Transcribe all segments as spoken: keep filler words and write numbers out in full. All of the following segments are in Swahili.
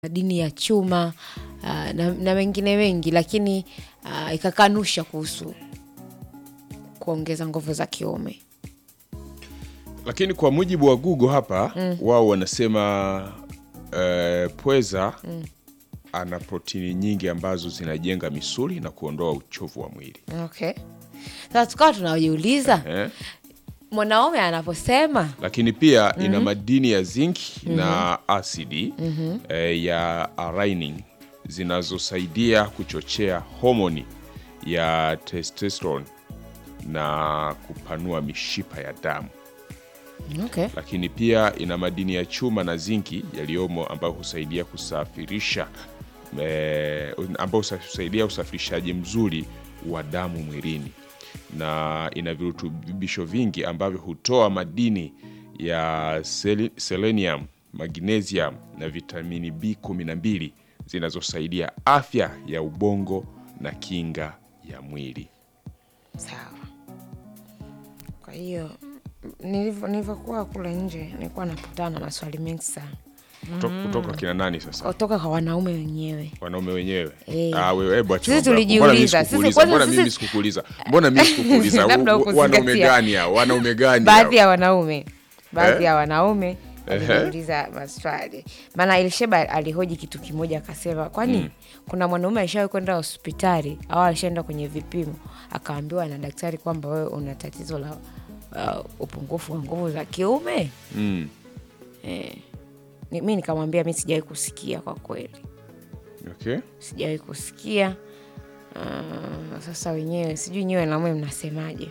madini ya chuma uh, na, na mengine mengi, lakini uh, ikakanusha kuhusu kuongeza nguvu za kiume. Lakini kwa mujibu wa Google hapa mm. wao wanasema uh, pweza mm. ana protini nyingi ambazo zinajenga misuli na kuondoa uchovu wa mwili. Okay. Sasa tukawa tunajiuliza eh. mwanaume anaposema, lakini pia mm-hmm. ina madini ya zinc mm-hmm. na asidi mm-hmm. eh, ya arginine zinazosaidia kuchochea homoni ya testosterone na kupanua mishipa ya damu. Okay. Lakini pia ina madini ya chuma na zinki yaliyomo ambayo husaidia kusafirisha eh, ambayo husaidia usafirishaji mzuri wa damu mwilini, na ina virutubisho vingi ambavyo hutoa madini ya sel selenium, magnesium na vitamini B kumi na mbili zinazosaidia afya ya ubongo na kinga ya mwili. Sawa. Kwa hiyo nilivyokuwa kule nje nilikuwa nakutana na maswali mengi sana. Kutoka, kutoka kina nani sasa? Kutoka kwa wanaume wenyewe. Wanaume wenyewe. E. Ah wewe hebu acha. Sisi tulijiuliza, sisi mbona mimi sikukuuliza? Mbona mimi sikukuuliza? Wanaume gani hao? Wanaume gani? Baadhi ya wanaume. Baadhi ya wanaume waliuliza maswali. Maana Elisheba alihoji kitu kimoja akasema, kwani mm. kuna mwanaume alishawahi kwenda hospitali au alishaenda kwenye vipimo akaambiwa na daktari kwamba wewe una tatizo la uh, upungufu wa nguvu za kiume? Mm. Eh. Mimi nikamwambia mimi sijawahi kusikia kwa kweli. Okay. Sijawahi kusikia. Uh, sasa wenyewe sijui nyewe na mwe mnasemaje?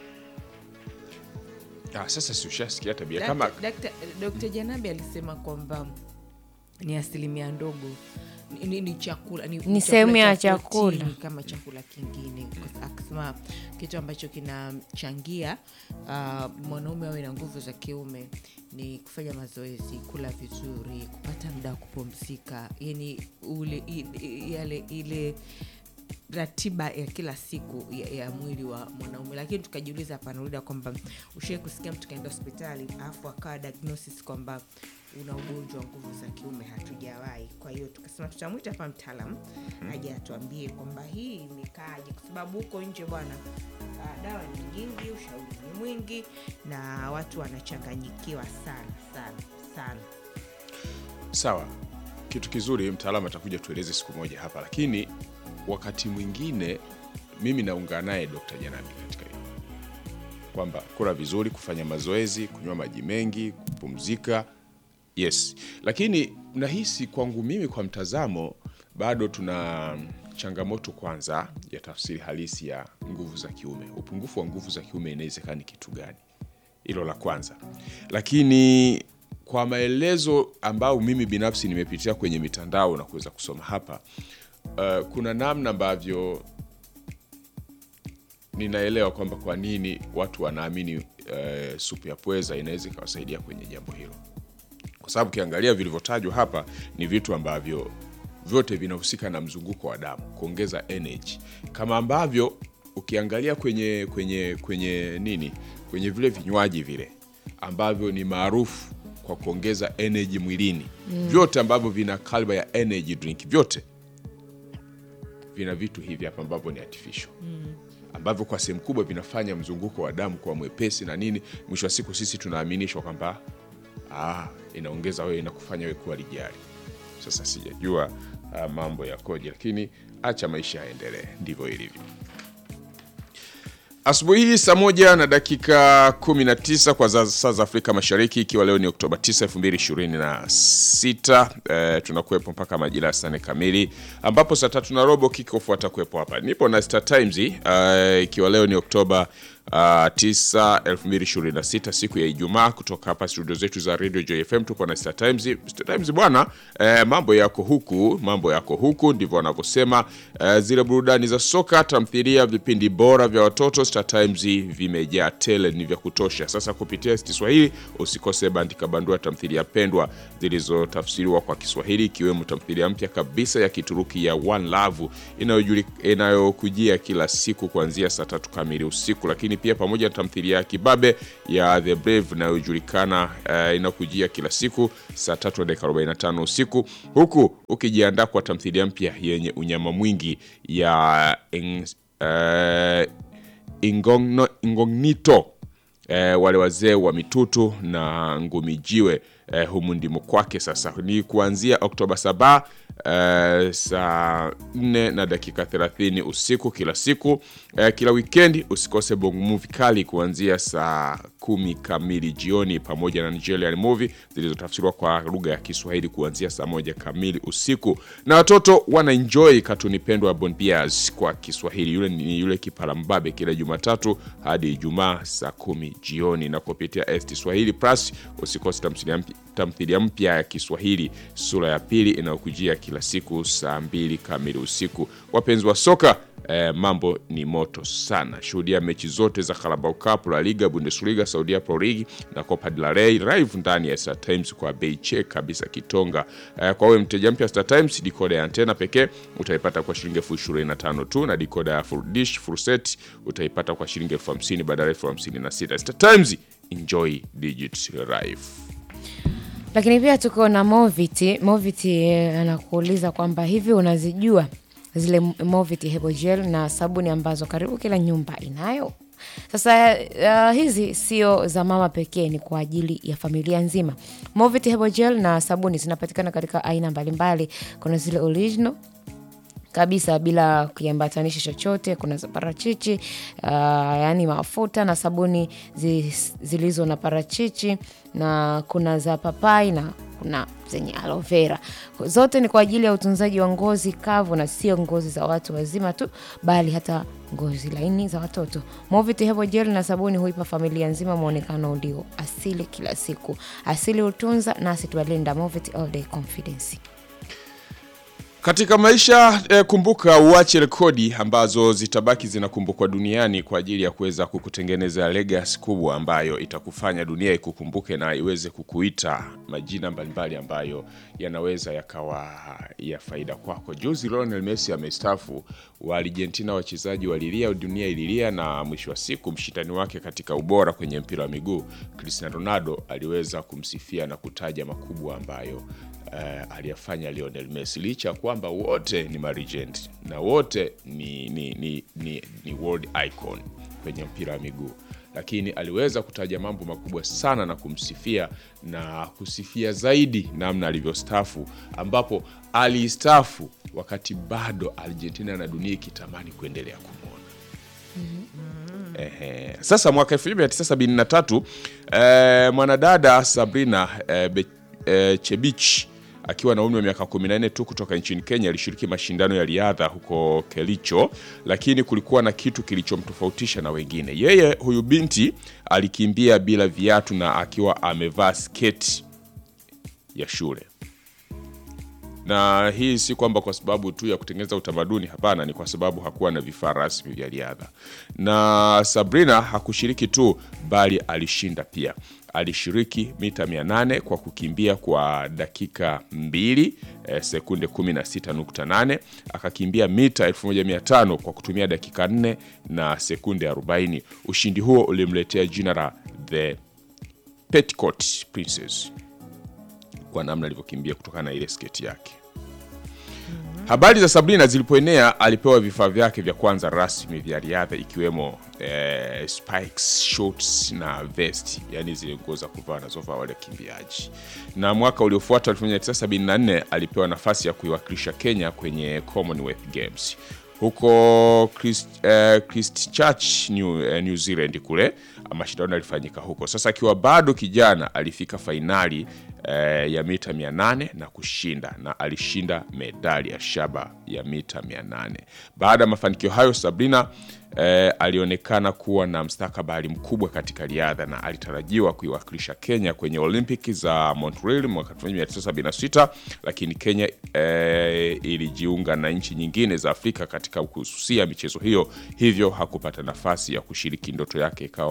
Ah, sasa si ushasikia tabia kama Daktari Janabi alisema kwamba ni asilimia ndogo ni, ni chakula ni, ni sehemu ya chakula kama chakula kingine. Akisema kitu ambacho kinachangia uh, mwanaume awe na nguvu za kiume ni kufanya mazoezi, kula vizuri, kupata muda wa kupumzika, yani ule yale ile ratiba ya kila siku ya, ya mwili wa mwanaume. Lakini tukajiuliza hapa narudia kwamba ushawahi kusikia mtu kaenda hospitali afu akawa diagnosis kwamba una ugonjwa wa nguvu za kiume? Hatujawahi. Kwa hiyo tukasema tutamuita hapa mtaalamu aje atuambie kwamba hii imekaaje, kwa sababu huko nje bwana dawa ni nyingi, ushauri ni mwingi na watu wanachanganyikiwa sana sana sana. Sawa. Kitu kizuri mtaalamu atakuja tueleze siku moja hapa, lakini wakati mwingine mimi naungana naye Daktari Janabi katika hiyo kwamba kula vizuri, kufanya mazoezi, kunywa maji mengi, kupumzika. Yes. Lakini nahisi kwangu mimi kwa mtazamo bado tuna changamoto kwanza ya tafsiri halisi ya nguvu za kiume. Upungufu wa nguvu za kiume inawezekana kitu gani? Hilo la kwanza. Lakini kwa maelezo ambayo mimi binafsi nimepitia kwenye mitandao na kuweza kusoma hapa, uh, kuna namna ambavyo ninaelewa kwamba kwa nini watu wanaamini uh, supu ya pweza inaweza ikawasaidia kwenye jambo hilo. Kwa sababu kiangalia vilivyotajwa hapa ni vitu ambavyo vyote vinahusika na mzunguko wa damu, kuongeza energy. Kama ambavyo ukiangalia kwenye kwenye kwenye nini? Kwenye vile vinywaji vile ambavyo ni maarufu kwa kuongeza energy mwilini. Mm. Vyote ambavyo vina kalba ya energy drink, vyote vina vitu hivi hapa ambavyo ni artificial. Mm. Ambavyo kwa sehemu kubwa vinafanya mzunguko wa damu kwa mwepesi na nini. Mwisho wa siku sisi tunaaminishwa kwamba ah, inaongeza wewe, inakufanya wewe kuwa lijali. Sasa sijajua uh, mambo yakoje, lakini acha maisha yaendelee, ndivyo ilivyo. Asubuhi hii saa moja na dakika kumi na tisa kwa saa za Afrika Mashariki, ikiwa leo ni Oktoba tisa elfu mbili ishirini na sita. E, tunakuwepo mpaka majira saa nne kamili, ambapo saa tatu na robo kickoff atakuwepo hapa. Nipo na Star Times, uh, ikiwa leo ni Oktoba Uh, tisa elfu mbili ishirini na sita, siku ya Ijumaa, kutoka hapa studio zetu za Radio Joy F M. Tupo na Star Times. Star Times bwana, eh, mambo yako huku, mambo yako huku, ndivyo wanavyosema. Eh, zile burudani za soka, tamthilia, vipindi bora vya watoto, Star Times vimejaa tele, ni vya kutosha. Sasa kupitia Kiswahili usikose bandika bandua tamthilia pendwa zilizotafsiriwa kwa Kiswahili, ikiwemo tamthilia mpya kabisa ya Kituruki ya One Love inayokujia kila siku kuanzia saa tatu kamili usiku. Lakini lakini pia pamoja na tamthilia ya kibabe ya The Brave inayojulikana uh, inakujia kila siku saa tatu na dakika arobaini na tano usiku, huku ukijiandaa kwa tamthilia mpya yenye unyama mwingi ya ing, uh, ingongno, Ingognito, uh, wale wazee wa mitutu na ngumi jiwe. Uh, humu ndimo kwake sasa. Ni kuanzia Oktoba saba uh, saa nne na dakika thelathini usiku kila siku. Uh, kila weekend usikose bongo movie kali kuanzia saa kumi kamili jioni, pamoja na Nigerian movie zilizotafsiriwa kwa lugha ya Kiswahili kuanzia saa moja kamili usiku. Na watoto wana enjoy katuni pendwa Bon Bias kwa Kiswahili. Yule ni yule kipala mbabe kila Jumatatu hadi Ijumaa saa kumi jioni, na kupitia S T Swahili Plus usikose tamthilia mpya tamthilia mpya ya Kiswahili sura ya pili inayokujia kila siku saa mbili kamili usiku. Wapenzi wa soka, eh, mambo ni moto sana. Shuhudia mechi zote za Carabao Cup, La Liga, Bundesliga, Saudi Pro League na Copa del Rey live ndani ya Star Times kwa bei check kabisa kitonga. Eh, kwa wewe mteja mpya Star Times, decoder ya antena pekee utaipata kwa shilingi elfu ishirini na tano tu, na decoder ya full dish full set utaipata kwa shilingi elfu hamsini badala ya elfu hamsini na sita. Star Times, enjoy digit life. Lakini pia tuko na Moviti. Moviti anakuuliza kwamba hivi unazijua zile Moviti Hebo Gel na sabuni ambazo karibu kila nyumba inayo? Sasa uh, hizi sio za mama pekee, ni kwa ajili ya familia nzima. Moviti Hebo Gel na sabuni zinapatikana katika aina mbalimbali. Kuna zile original kabisa bila kuambatanisha chochote, kuna za parachichi, uh, yani mafuta na sabuni zi, zilizo na parachichi, na kuna za papai na kuna zenye aloe vera. Zote ni kwa ajili ya utunzaji wa ngozi kavu, na sio ngozi za watu wazima tu, bali hata ngozi laini za watoto. Moviti Hebo Gel na sabuni huipa familia nzima muonekano ulio asili kila siku. Asili utunza na asitualinda. Moviti All Day Confidence. Katika maisha eh, kumbuka uache rekodi ambazo zitabaki zinakumbukwa duniani kwa ajili ya kuweza kukutengeneza legacy kubwa ambayo itakufanya dunia ikukumbuke na iweze kukuita majina mbalimbali ambayo yanaweza yakawa ya faida kwako. Juzi Lionel Messi amestaafu, wa Argentina wachezaji walilia, dunia ililia, na mwisho wa siku mshindani wake katika ubora kwenye mpira wa miguu Cristiano Ronaldo aliweza kumsifia na kutaja makubwa ambayo Uh, aliyafanya Lionel Messi, licha kwamba wote ni legend na wote ni, ni, ni, ni, ni world icon kwenye mpira wa miguu, lakini aliweza kutaja mambo makubwa sana na kumsifia, na kusifia zaidi namna alivyostaafu, ambapo alistaafu wakati bado Argentina na dunia ikitamani kuendelea kumuona. Mm-hmm. Ehe. Sasa mwaka elfu moja mia tisa sabini na tatu eh, mwanadada Sabrina eh, Be, eh, Chebich akiwa na umri wa miaka kumi na nne tu kutoka nchini Kenya alishiriki mashindano ya riadha huko Kericho, lakini kulikuwa na kitu kilichomtofautisha na wengine. Yeye huyu binti alikimbia bila viatu na akiwa amevaa sketi ya shule. Na hii si kwamba kwa sababu tu ya kutengeneza utamaduni, hapana, ni kwa sababu hakuwa na vifaa rasmi vya riadha. Na Sabrina hakushiriki tu, bali alishinda pia. Alishiriki mita mia nane kwa kukimbia kwa dakika mbili eh, sekunde kumi na sita nukta nane. Akakimbia mita elfu moja mia tano kwa kutumia dakika nne na sekunde arobaini. Ushindi huo ulimletea jina la The Petticoat Princess kwa namna alivyokimbia kutokana na ile sketi yake. Habari za Sabrina zilipoenea, alipewa vifaa vyake vya kwanza rasmi vya riadha, ikiwemo eh, spikes, shorts na vest, yani zile nguo za kuvaa na zovaa wale kimbiaji. Na mwaka uliofuata elfu moja mia tisa sabini na nne alipewa nafasi ya kuiwakilisha Kenya kwenye Commonwealth Games huko Christ, eh, Christchurch, New, eh, New Zealand kule. Mashindano yalifanyika huko. Sasa akiwa bado kijana alifika fainali eh, ya mita mia nane na kushinda, na alishinda medali ya shaba ya mita mia nane. Baada ya mafanikio hayo, Sabrina eh, alionekana kuwa na mstakabali mkubwa katika riadha, na alitarajiwa kuiwakilisha Kenya kwenye Olympic za Montreal mwaka elfu moja mia tisa sabini na sita, lakini Kenya eh, ilijiunga na nchi nyingine za Afrika katika kuhususia michezo hiyo, hivyo hakupata nafasi ya kushiriki. Ndoto yake ikawa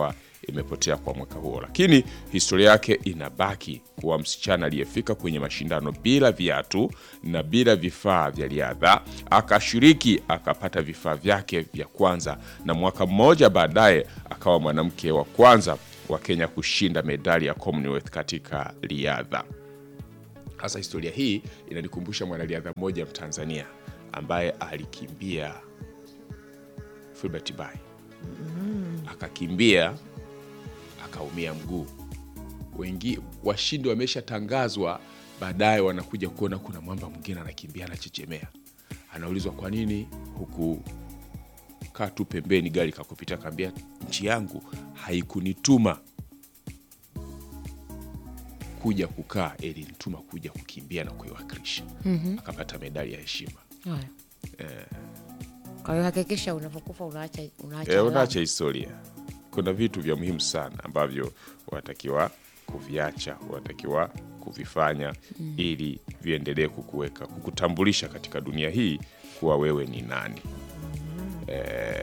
imepotea kwa mwaka huo, lakini historia yake inabaki kuwa msichana aliyefika kwenye mashindano bila viatu na bila vifaa vya riadha, akashiriki, akapata vifaa vyake vya kwanza, na mwaka mmoja baadaye akawa mwanamke wa kwanza wa Kenya kushinda medali ya Commonwealth katika riadha. Hasa historia hii inanikumbusha mwanariadha mmoja Mtanzania ambaye alikimbia Philbert Bayi. Mm. Akakimbia akaumia mguu. Wengi washindi wameshatangazwa, baadaye wanakuja kuona kuna mwamba mwingine anakimbia anachechemea. Anaulizwa kwa nini huku kaa tu pembeni gari kakupita, akamwambia nchi yangu haikunituma kuja kukaa, ilinituma kuja kukimbia na kuiwakilisha. Mm-hmm. Akapata medali ya heshima. Haya. Eh. Kwa hiyo hakikisha unapokufa unaacha unaacha E, unaacha historia. Kuna vitu vya muhimu sana ambavyo watakiwa kuviacha, watakiwa kuvifanya, mm. ili viendelee kukuweka, kukutambulisha katika dunia hii kuwa wewe ni nani. Mm. E...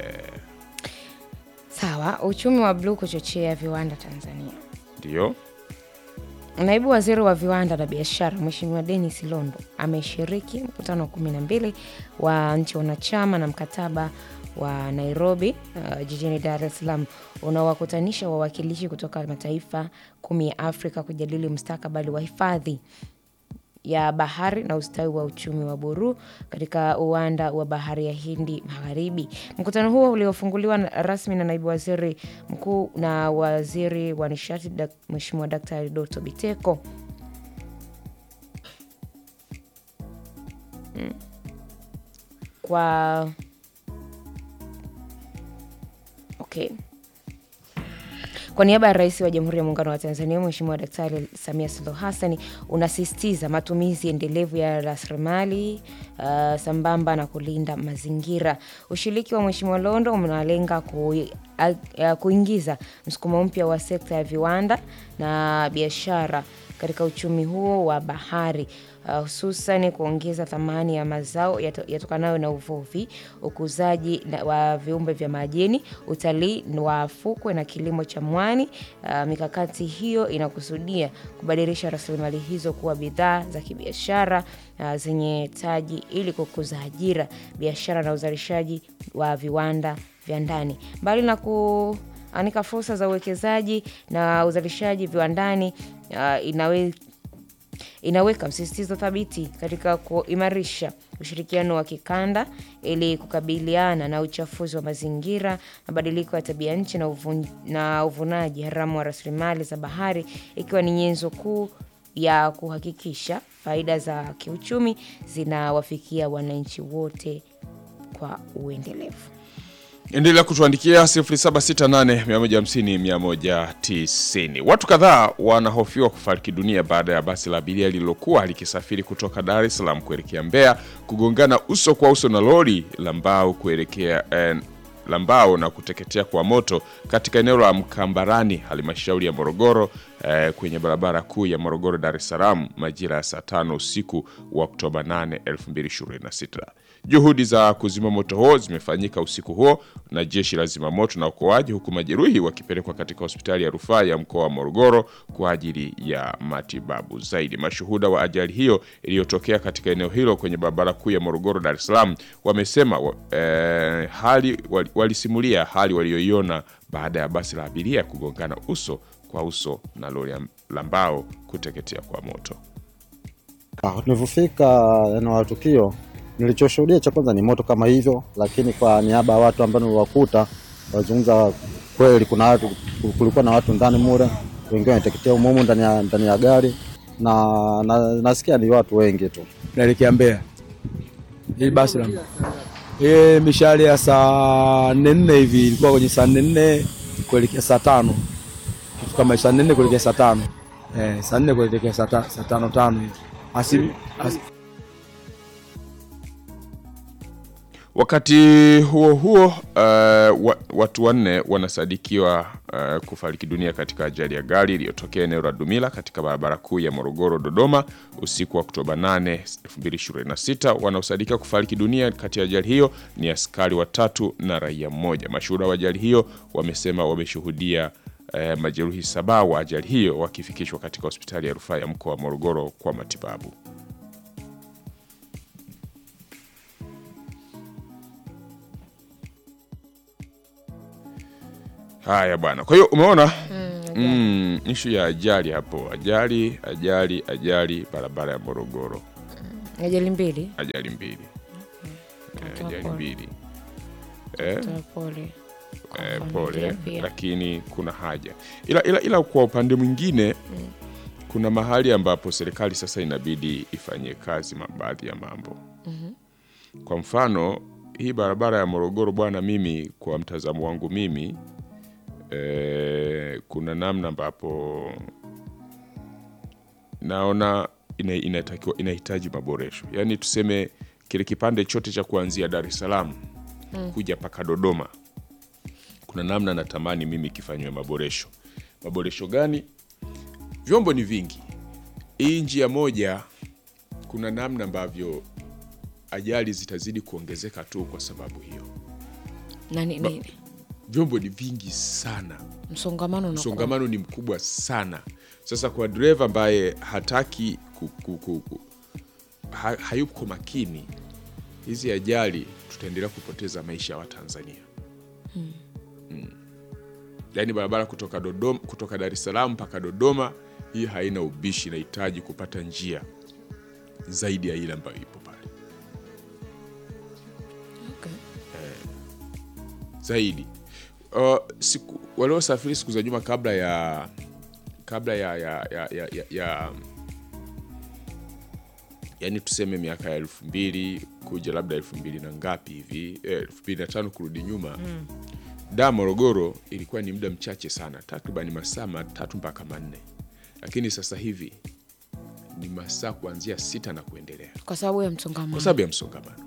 Sawa, uchumi wa bluu kuchochea viwanda Tanzania. Ndio. Naibu Waziri wa Viwanda na Biashara Mheshimiwa Dennis Londo ameshiriki mkutano wa kumi na mbili wa nchi wanachama na mkataba wa Nairobi uh, jijini Dar es Salaam unaowakutanisha wawakilishi kutoka mataifa kumi ya Afrika kujadili mustakabali wa hifadhi ya bahari na ustawi wa uchumi wa buluu katika uwanda wa bahari ya Hindi Magharibi. Mkutano huo uliofunguliwa rasmi na Naibu Waziri Mkuu na Waziri wa Nishati Mheshimiwa Daktari Doto Biteko. Hmm. Kwa Okay. Kwa niaba ya Rais wa Jamhuri ya Muungano wa Tanzania Mheshimiwa Daktari Samia Suluhu Hassan, unasisitiza matumizi endelevu ya rasilimali uh, sambamba na kulinda mazingira. Ushiriki wa Mheshimiwa Londo unalenga ku, uh, kuingiza msukumo mpya wa sekta ya viwanda na biashara katika uchumi huo wa bahari, uh, hususan kuongeza thamani ya mazao yatokanayo na uvuvi, ukuzaji wa viumbe vya majini, utalii wa fukwe na kilimo cha mwani. Uh, mikakati hiyo inakusudia kubadilisha rasilimali hizo kuwa bidhaa za kibiashara uh, zenye taji ili kukuza ajira, biashara na uzalishaji wa viwanda vya ndani. Mbali na ku anika fursa za uwekezaji na uzalishaji viwandani, uh, inawe, inaweka msisitizo thabiti katika kuimarisha ushirikiano wa kikanda ili kukabiliana na uchafuzi wa mazingira, mabadiliko ya tabia nchi na, uvun, na uvunaji haramu wa rasilimali za bahari, ikiwa ni nyenzo kuu ya kuhakikisha faida za kiuchumi zinawafikia wananchi wote kwa uendelevu. Endelea kutuandikia sifuri saba sita nane mia moja hamsini mia moja tisini. Watu kadhaa wanahofiwa kufariki dunia baada ya basi la abiria lililokuwa likisafiri kutoka Dar es Salaam kuelekea Mbeya kugongana uso kwa uso na lori la mbao kuelekea eh, la mbao na kuteketea kwa moto katika eneo la Mkambarani, halmashauri ya Morogoro, eh, kwenye barabara kuu ya Morogoro Dar es Salaam majira ya saa tano usiku wa Oktoba nane elfu mbili ishirini na sita. Juhudi za kuzima moto huo zimefanyika usiku huo na jeshi la zimamoto na uokoaji, huku majeruhi wakipelekwa katika hospitali ya rufaa ya mkoa wa Morogoro kwa ajili ya matibabu zaidi. Mashuhuda wa ajali hiyo iliyotokea katika eneo hilo kwenye barabara kuu ya Morogoro Dar es Salaam wamesema eh, hali walisimulia hali walioiona baada ya basi la abiria kugongana uso kwa uso na lori la mbao kuteketea kwa moto. Tulipofika eneo la tukio, nilichoshuhudia cha kwanza ni moto kama hivyo, lakini kwa niaba ya watu ambao niliwakuta wazungumza kweli kuna watu, kulikuwa na watu ndani mure, wengine wanateketea umumu ndani ya ndani ya gari na, na nasikia ni watu wengi tu. Naelekea Mbeya. Hili basi la eh mishale ya saa nne hivi, ilikuwa kwenye saa nne kuelekea saa tano. Kitu kama saa nne kuelekea saa tano. Eh saa nne kuelekea saa tano tano hivi. Asi, asi Wakati huo huo, uh, watu wanne wanasadikiwa uh, kufariki dunia katika ajali ya gari iliyotokea eneo la Dumila katika barabara kuu ya Morogoro Dodoma usiku wa Oktoba nane elfu mbili ishirini na sita. Wanaosadikiwa kufariki dunia kati ya ajali hiyo ni askari watatu na raia mmoja. Mashuhuda wa ajali hiyo wamesema wameshuhudia eh, majeruhi saba wa ajali hiyo wakifikishwa katika hospitali ya rufaa ya mkoa wa Morogoro kwa matibabu. Haya bwana. Kwa hiyo umeona mm, mm, ishu ya ajali hapo. Ajali, ajali, ajali barabara ya Morogoro. Ajali mbili. Ajali mbili. Okay. Ajali mbili. Eh, Pole. eh, pole, lakini kuna haja. Ila, ila, ila kwa upande mwingine mm. kuna mahali ambapo serikali sasa inabidi ifanye kazi baadhi ya mambo. Mm-hmm. Kwa mfano, hii barabara ya Morogoro bwana, mimi kwa mtazamo wangu mimi eh, kuna namna ambapo naona ina, inatakiwa inahitaji maboresho. Yaani tuseme kile kipande chote cha kuanzia Dar es Salaam mm. kuja paka Dodoma, kuna namna natamani mimi kifanywe maboresho. Maboresho gani? Vyombo ni vingi. Hii njia moja kuna namna ambavyo ajali zitazidi kuongezeka tu kwa sababu hiyo. Nani Ba- nini? Vyombo ni vingi sana. Msongamano unakuwa. Msongamano ni mkubwa sana. Sasa kwa dereva ambaye hataki ku, ku, ku, ku, ha, hayuko makini, hizi ajali tutaendelea kupoteza maisha ya Watanzania. Hmm. Hmm. Yaani barabara kutoka Dodoma, kutoka Dar es Salaam mpaka Dodoma, hii haina ubishi, inahitaji kupata njia zaidi ya ile ambayo ipo pale. Okay. Eh, zaidi. Uh, siku waliosafiri siku za nyuma kabla ya kabla ya ya ya ya, ya, ya yani tuseme miaka ya elfu mbili kuja labda elfu mbili na ngapi hivi, elfu mbili na tano kurudi nyuma mm. Dar Morogoro ilikuwa ni muda mchache sana, takriban masaa matatu mpaka manne, lakini sasa hivi ni masaa kuanzia sita na kuendelea Kwa sababu ya msongamano. kwa sababu ya msongamano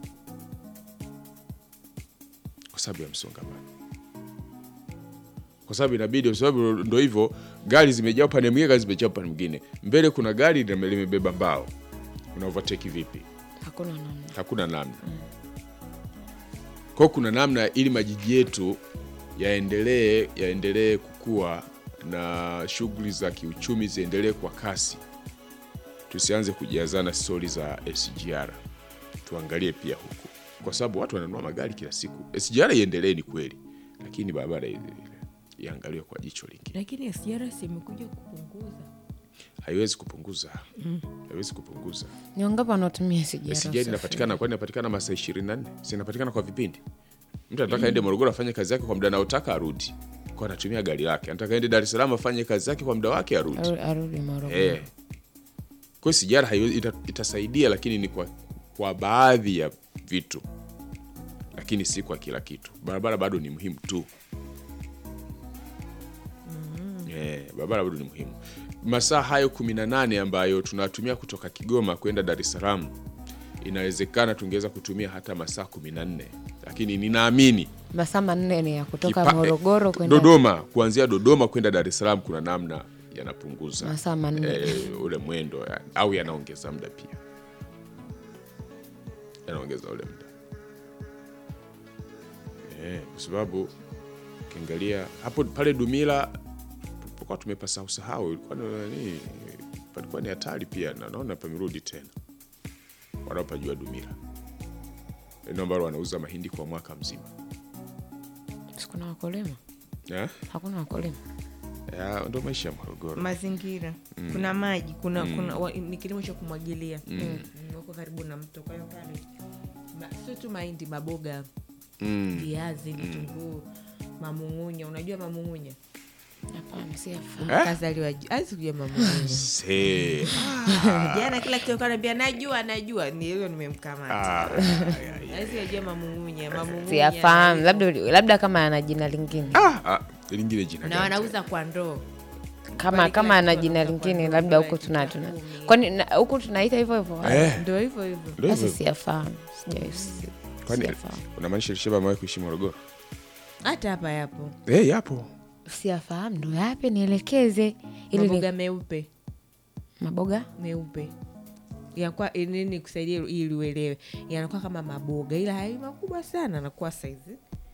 kwa sababu ya msongamano kwa sababu inabidi, kwa sababu ndio hivyo, gari zimejaa upande mwingine, gari zimejaa upande mwingine. Mbele kuna gari limebeba mbao, una overtake vipi? Hakuna namna. Hakuna namna. Mm. Kwa kuna namna ili majiji yetu yaendelee yaendelee kukua na shughuli za kiuchumi ziendelee kwa kasi. Tusianze kujazana stori za S G R. Tuangalie pia huku, kwa sababu watu wananunua magari kila siku. S G R iendelee ni kweli, lakini barabara hizi iangaliwe kwa jicho lingine. Lakini S G R imekuja kupunguza. Haiwezi kupunguza. Mm. Haiwezi kupunguza. Ni wangapi wanaotumia S G R? S G R inapatikana, kwani inapatikana masaa ishirini na nne? Si inapatikana kwa vipindi. Mtu anataka mm. aende Morogoro afanye kazi yake kwa muda anaotaka arudi. Kwa anatumia gari lake. Anataka aende Dar es Salaam afanye kazi yake kwa muda wake arudi. Arudi Morogoro. Eh. Kwa S G R haiwezi ita, itasaidia, lakini ni kwa kwa baadhi ya vitu. Lakini si kwa kila kitu. Barabara bado ni muhimu tu. Eh, barabara bado ni muhimu. Masaa hayo kumi na nane ambayo tunatumia kutoka Kigoma kwenda Dar es Salaam, inawezekana tungeweza kutumia hata masaa kumi na nne, lakini ninaamini masaa manne ni ya kutoka kipa, Morogoro kwenda Dodoma, kuanzia Dodoma kwenda Dar es Salaam kuna namna yanapunguza masaa manne eh, ule mwendo ya, au yanaongeza muda pia. Yanaongeza ule muda. Eh, kwa sababu kiangalia hapo pale Dumila kwa tumepasa usahau, ilikuwa ni palikuwa ni hatari pia, na naona pamerudi tena. Wanapajua Dumila. Eneo ambalo wanauza mahindi kwa mwaka mzima. Sikuna wakulima? Eh? Hakuna wakulima. Ya, ndo maisha ya Morogoro. Mazingira. Mm. Kuna maji, kuna mm. kuna wa, ni kilimo cha kumwagilia. Mm. Wako karibu na mto, kwa hiyo pale. Ma, sio tu mahindi, maboga. Mm. Viazi, vitunguu, mamung'unya. Unajua mamung'unya? Hapana, si afahamu. Eh? Kazi aliwajua. Haizi kujua mamung'unya. Se. Jana kila kitu kanambia najua najua, ni hilo nimemkamata. Haizi kujua mamung'unya, mamung'unya. Si afahamu, labda labda kama ana jina lingine. Ah, ah, lingine jina. Na wanauza kwa ndoo. Kama kama ana jina lingine labda huko tuna tuna. Kwani huko tunaita hivyo hivyo? Eh. Ndio hivyo hivyo. Basi si afahamu. Sijui. Kwani unamaanisha Lisheba amewahi kuishi Morogoro? Hata hapa yapo. Eh, hey, yapo. Si afahamu, ndo yapi nielekeze ili maboga ni... meupe. Maboga meupe. Yanakuwa nini kusaidia ili uelewe. Yanakuwa kama maboga ila hai makubwa sana, yanakuwa size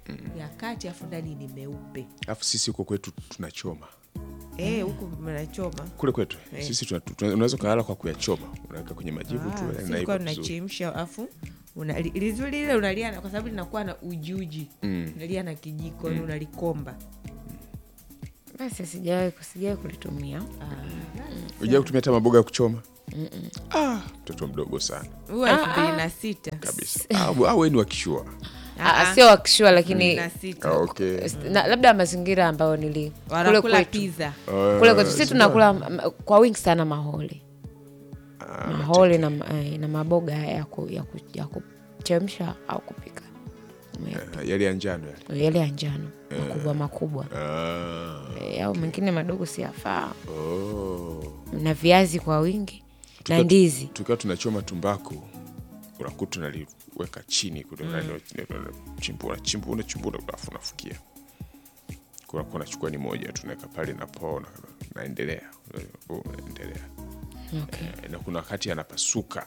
ya kati afu ndani ni meupe. Alafu sisi huko kwetu tunachoma. Eh, huko mnachoma. Kule kwetu Eh. sisi tuna- tuna- unaweza kulala kwa kuyachoma. Unaweka kwenye majivu tu Ah, na sisi iko kwa vizuri. tunachemsha afu unali lizuri ile unalia kwa sababu linakuwa na ujuji. Mm. Unalia na kijiko mm. unalikomba. Basi sijawahi kusijawahi kulitumia. Unajua kutumia hata maboga ya kuchoma? Ah, mtoto mdogo sana Huwa elfu mbili na sita kabisa. Au au wewe ni wakishua. Ah, sio wakishua lakini na sita. Ah, okay. na, labda mazingira ambayo nili kule Wanakula kwetu. pizza. Kule kwetu sisi tunakula m- kwa wingi sana mahole. Mahole na eh, na maboga ya ku, ya, ku, ya kuchemsha au kupika. Ah, yale ya njano yale. Yale ya njano makubwa makubwa. Ah. Eh, au mengine madogo siyafaa. Oh. Na viazi kwa wingi na Tukiwa- ndizi. Tukiwa tunachoma tumbaku unakuta tunaliweka chini kule mm. chimbuna chimbuna chimbuna alafu unafukia. Kuna kuna chukua ni moja tunaweka pale na pona naendelea. Oh, naendelea. Okay. Eh, na kuna wakati anapasuka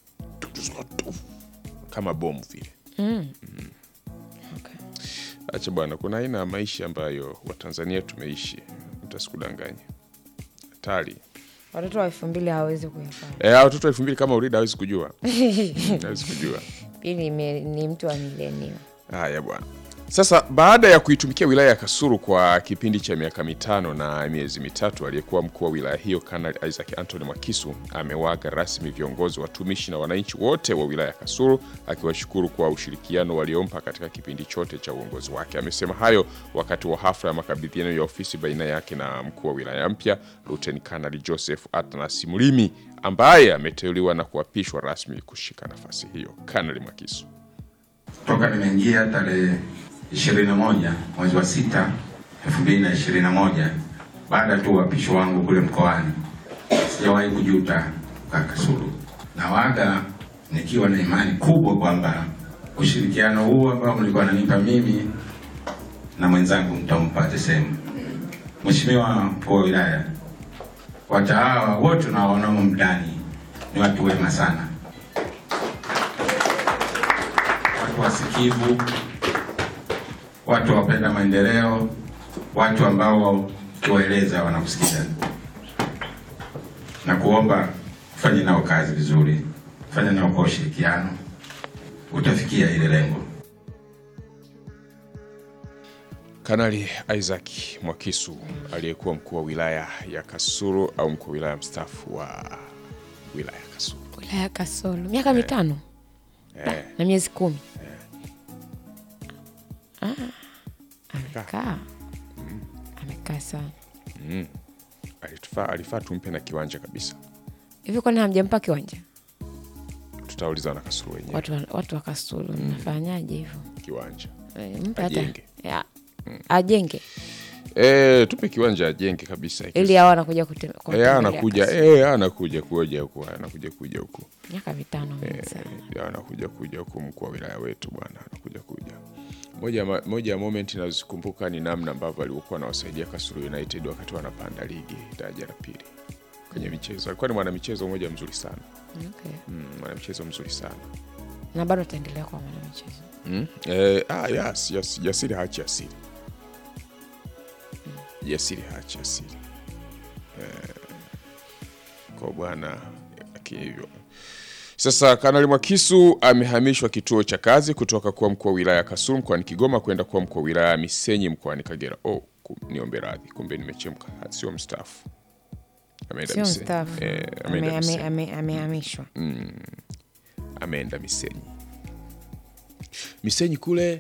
kama bomu vile. Mm. Okay. Acha bwana, kuna aina ya maisha ambayo Watanzania tumeishi, mtasikudanganya. Hatari. Watoto wa elfu mbili hawawezi kuyafanya. Eh, hao watoto elfu mbili kama Urida hawezi kujua. Hawezi kujua. Pili ni, ni mtu wa millennium. Haya bwana. Sasa baada ya kuitumikia wilaya ya Kasulu kwa kipindi cha miaka mitano na miezi mitatu, aliyekuwa mkuu wa wilaya hiyo Kanali Isaac Anthony Mwakisu amewaga rasmi viongozi, watumishi na wananchi wote wa wilaya ya Kasulu, akiwashukuru kwa ushirikiano waliompa katika kipindi chote cha uongozi wake. Amesema hayo wakati wa hafla ya makabidhiano ya ofisi baina yake na mkuu wa wilaya mpya Luteni Kanali Joseph Atnas Mulimi, ambaye ameteuliwa na kuapishwa rasmi kushika nafasi hiyo. Kanali Mwakisu: toka nimeingia tarehe ishirini na moja mwezi wa sita elfu mbili na ishirini na moja, baada tu uapisho wangu kule mkoani, sijawahi kujuta kwa Kasulu. Na waga nikiwa na imani kubwa kwamba ushirikiano huu ambao mlikuwa nanipa mimi na mwenzangu mtampate sehemu. Mheshimiwa mkuu wa wilaya, watawa wote na wanao mdani ni watu wema sana, watu wasikivu, watu wapenda maendeleo, watu ambao ukiwaeleza wanakusikiza. Na kuomba ufanye nao kazi vizuri, fanya nao kwa ushirikiano, utafikia ile lengo. Kanali Isaac Mwakisu aliyekuwa mkuu wa wilaya ya Kasulu au mkuu wa wilaya mstaafu wa wilaya ya Kasulu. Wilaya ya Kasulu miaka mitano Eh. na miezi kumi. Ah, amekaa amekaa sana Mm. Alitufaa, alifaa tumpe na kiwanja kabisa. hivi. Kwani hamjampa kiwanja? Tutauliza na Kasulu wenyewe. Watu wa- watu wa Kasulu mnafanyaje hivyo? Kiwanja. Eh, mpe hata Ajenge. ya ajenge Eh, tupe kiwanja ajenge kabisa. ili hao anakuja kutembea. Eh, anakuja eh anakuja kuja huko, anakuja kuja huko. miaka mitano mingi sana. Eh, anakuja kuja huko mkuu wa wilaya wetu bwana, anakuja kuja. Moja ma- moja ya moment nazikumbuka ni namna ambavyo alikuwa anawasaidia Kasulu United wakati wanapanda ligi daraja la pili kwenye michezo. Alikuwa ni mwana michezo mmoja mzuri sana. Okay. Mm, mwana michezo mzuri sana. Na bado ataendelea kwa mwana michezo. Mm. Eh, ah yes, yes, Jasiri haachi asili. Jasiri haachi asili. Eh, kwa bwana hivyo. Sasa Kanali Mwakisu amehamishwa kituo cha kazi kutoka kuwa mkuu wa wilaya ya Kasulu mkoani Kigoma kwenda kuwa mkuu wa wilaya ya Misenyi mkoani Kagera. Oh, ku- niombe radhi, kumbe nimechemka. Sio mstaafu. Ameenda Sio Misenyi. mstaafu. Eh, ameenda Ame- Misenyi. ame- ame- amehamishwa. Ameenda Misenyi. Misenyi kule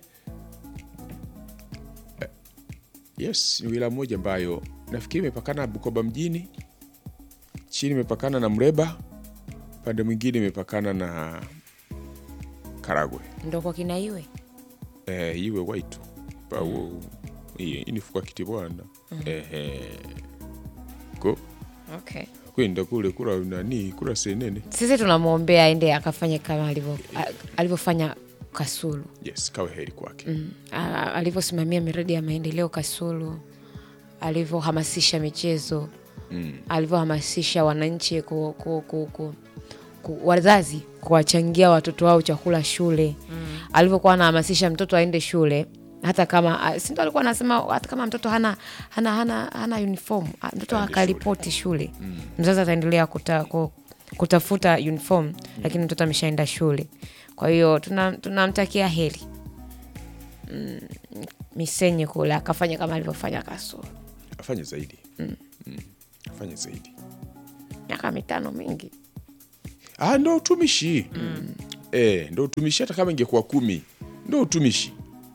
eh, yes, ni wilaya moja ambayo nafikiri imepakana na Bukoba mjini, chini imepakana na Mreba, pande mwingine imepakana na Karagwe. Ndo kwa kina iwe. Eh, iwe waitu. Pao hii inifukwa kitibwana. Eh eh. Ko Okay. kwenda kule kula nani kula senene. Sisi tunamwombea aende akafanye kama alivyo a- alivyofanya Kasulu. Yes, kawe heri kwake. Mm. A- alivyosimamia miradi ya maendeleo Kasulu, alivyohamasisha michezo, Mm. alivyohamasisha wananchi ku, ku, ku, ku, ku, wazazi kuwachangia watoto wao chakula shule, mm. alivyokuwa anahamasisha mtoto aende shule hata kama si ndio alikuwa anasema hata kama mtoto hana hana hana, hana uniform mtoto akalipoti shule, mm. mzazi ataendelea kuta, kutafuta uniform, mm. lakini mtoto ameshaenda shule. Kwa hiyo tunamtakia tuna heri mm, Misenyi kule akafanya kama alivyofanya Kasulu, afanye zaidi. mm. Mm. afanye zaidi. Miaka mitano mingi. Ah, ndo utumishi. mm. Eh, ndo utumishi, hata kama ingekuwa kumi ndo utumishi.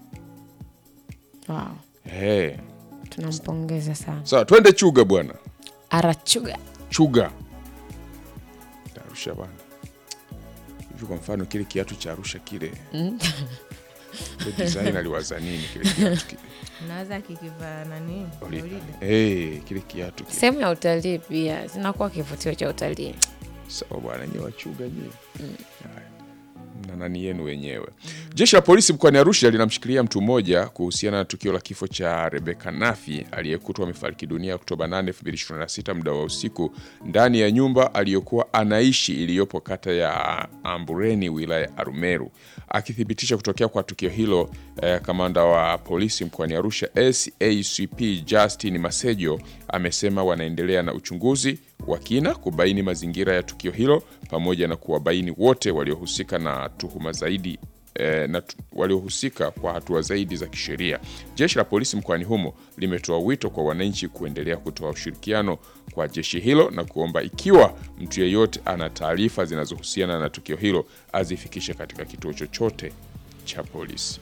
Wow. Eh. Tunampongeza sana. Sawa, twende Chuga bwana. Arachuga. Chuga. Arusha bwana. Hivi kwa mfano kile kiatu cha Arusha kile. Mm. Design aliwaza nini kile kiatu kile? Naanza kikivaa nani? Eh, kile kiatu kile. Sehemu ya utalii pia zinakuwa kivutio cha utalii. Sawa bwana, nyewe Wachuga nyewe. Mm. Na nani yenu wenyewe. Mm. Jeshi la polisi mkoani Arusha linamshikilia mtu mmoja kuhusiana na tukio la kifo cha Rebecca Nafi aliyekutwa amefariki dunia Oktoba nane elfu mbili ishirini na sita muda wa usiku ndani ya nyumba aliyokuwa anaishi iliyopo kata ya Ambureni wilaya ya Arumeru. Akithibitisha kutokea kwa tukio hilo, eh, kamanda wa polisi mkoani Arusha S A C P Justin Masejo amesema wanaendelea na uchunguzi wa kina kubaini mazingira ya tukio hilo pamoja na kuwabaini wote waliohusika na tuhuma zaidi eh, na waliohusika kwa hatua zaidi za kisheria. Jeshi la polisi mkoani humo limetoa wito kwa wananchi kuendelea kutoa ushirikiano kwa jeshi hilo na kuomba ikiwa mtu yeyote ana taarifa zinazohusiana na tukio hilo azifikishe katika kituo chochote cha polisi.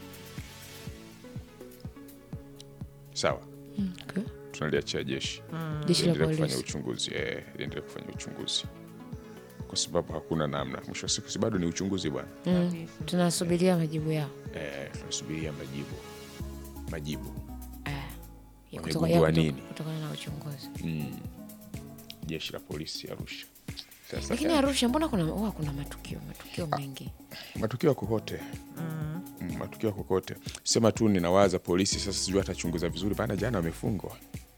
Sawa. Okay. Tunaliachia jeshi. Mm. Jeshi la polisi kufanya uchunguzi, eh, liendelee kufanya uchunguzi. Kwa sababu hakuna namna. Mwisho wa siku si bado ni uchunguzi bwana. Mm. Tunasubiria majibu yao. Eh, tunasubiria majibu. Majibu. Eh. Kutokana nini? Kutokana na uchunguzi. Mm. Jeshi la polisi Arusha. Sasa lakini Arusha mbona kuna huwa kuna matukio, matukio mengi. Matukio kokote. Mm. Mm, matukio kokote. Sema tu ninawaza polisi sasa sijui atachunguza vizuri bana, jana wamefungwa.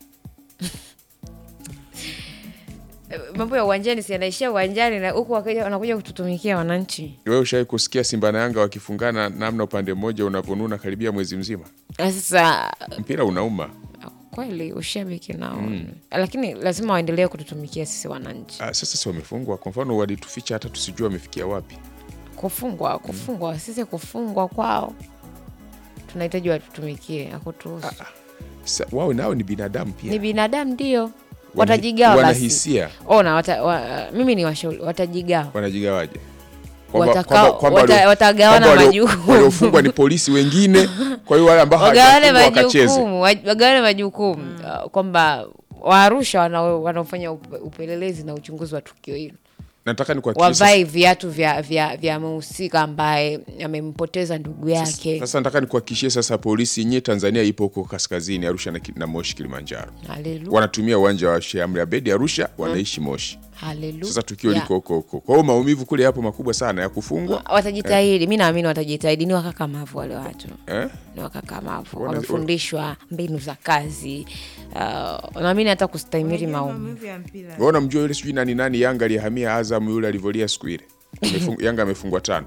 Mambo ya uwanjani si yanaishia uwanjani na huku wakaja wanakuja kututumikia wananchi. Wewe ushawahi kusikia Simba na Yanga wakifungana namna upande mmoja unaponuna karibia mwezi mzima? Sasa mpira unauma. Kweli ushabiki nao. Mm. Lakini lazima waendelee kututumikia sisi wananchi. Ah, sasa si wamefungwa. Kwa mfano walituficha hata tusijue wamefikia wapi. Kufungwa, kufungwa, mm. Sisi kufungwa kwao. Tunahitaji watutumikie, hakutuhusu. Ah, wao nao ni binadamu pia. Ni binadamu ndio. Watajigawa basi. Wanahisia. Ona wata, wa, mimi ni washauri watajigawa. Wanajigawaje? Watakao watagawana majukumu. Waliofungwa ni polisi wengine. Kwa hiyo wale ambao hawajafungwa wakacheze. Wagawane majukumu. Mm. Kwamba Waarusha wanaofanya upelelezi na uchunguzi wa tukio hilo. Nataka nikuhakikishie wavae viatu vya vya vya mhusika ambaye amempoteza ndugu yake. Sasa nataka nikuhakikishie sasa polisi yenyewe Tanzania ipo huko kaskazini Arusha na, na Moshi Kilimanjaro. Haleluya. Wanatumia uwanja wa Sheikh Amri Abeid Arusha, wanaishi Moshi. Haleluya. Sasa tukio liko huko huko. Kwa hiyo maumivu kule hapo makubwa sana ya kufungwa. Watajitahidi, mimi naamini watajitahidi, ni wakakamavu wale watu. Eh? Ni wakakamavu. Wamefundishwa mbinu za kazi. Uh, naamini hata kustahimili maumivu. Wewe unamjua yule sijui nani nani Yanga alihamia Azam yule alivolia siku ile. Yanga amefungwa tano.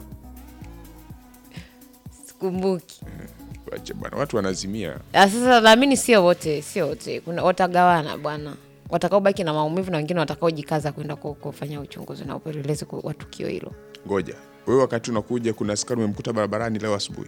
Sikumbuki. Wacha bwana, watu wanazimia. Sasa naamini sio wote, sio wote. Kuna watagawana bwana. Watakaobaki na maumivu na wengine watakaojikaza kwenda kufanya uchunguzi na upelelezi wa tukio hilo. Ngoja. Wewe wakati unakuja kuna askari umemkuta barabarani leo asubuhi?